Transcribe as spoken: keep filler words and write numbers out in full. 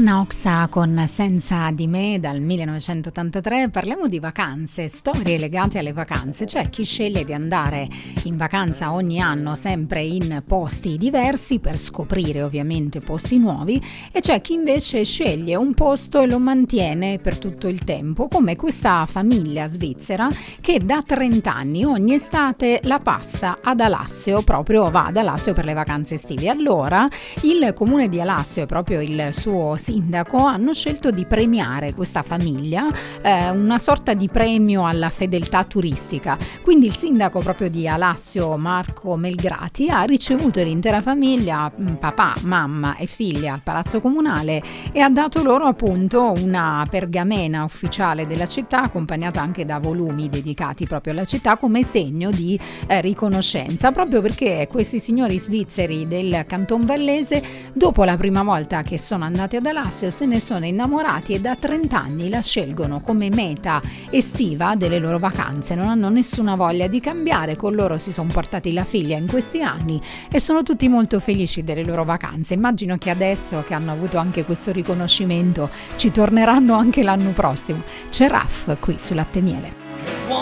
Anna Oxa con Senza di me dal millenovecentottantatré. Parliamo di vacanze, storie legate alle vacanze. C'è chi sceglie di andare in vacanza ogni anno sempre in posti diversi per scoprire ovviamente posti nuovi, e c'è chi invece sceglie un posto e lo mantiene per tutto il tempo, come questa famiglia svizzera che da trenta anni ogni estate la passa ad Alassio, proprio va ad Alassio per le vacanze estive. Allora il comune di Alassio e proprio il suo sindaco hanno scelto di premiare questa famiglia, eh, una sorta di premio alla fedeltà turistica. Quindi il sindaco proprio di Alassio, Marco Melgrati, ha ricevuto l'intera famiglia, papà, mamma e figlia, al palazzo comunale e ha dato loro appunto una pergamena ufficiale della città, accompagnata anche da volumi dedicati proprio alla città, come segno di eh, riconoscenza, proprio perché questi signori svizzeri del Canton Vallese, dopo la prima volta che sono andati ad Alassio, se ne sono innamorati e da trenta anni la scelgono come meta estiva delle loro vacanze. Non hanno nessuna voglia di cambiare, con loro si sono portati la figlia in questi anni e sono tutti molto felici delle loro vacanze. Immagino che adesso che hanno avuto anche questo riconoscimento ci torneranno anche l'anno prossimo. C'è Raff qui su Latte e Miele.